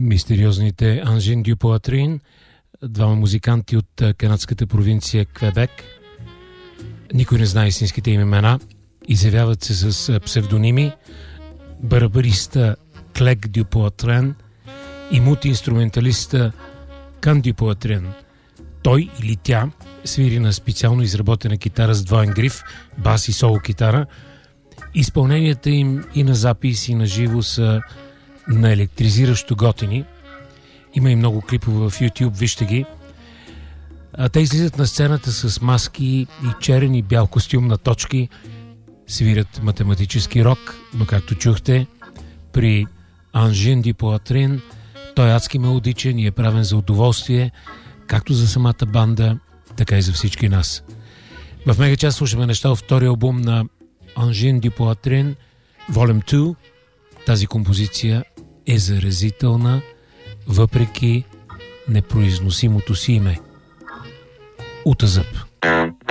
Мистериозните Ангин дю Поатрин, двама музиканти от канадската провинция Квебек. Никой не знае истинските им имена. Изявяват се с псевдоними. Барабариста Клек дю Поатрин и мултиинструменталиста Кан дю Поатрин. Той или тя свири на специално изработена китара с двоен гриф, бас и соло китара. Изпълненията им и на запис, и на живо са на електризиращо готини. Има и много клипове в YouTube, вижте ги. Те излизат на сцената с маски и черен и бял костюм на точки, свирят математически рок, но както чухте, при Ангин дю Поатрин той е адски мелодичен и е правен за удоволствие, както за самата банда, така и за всички нас. В Мегачас слушаме неща от втория албум на Ангин дю Поатрин, Volume 2. Тази композиция е заразителна, въпреки непроизносимото си име. Утазъп.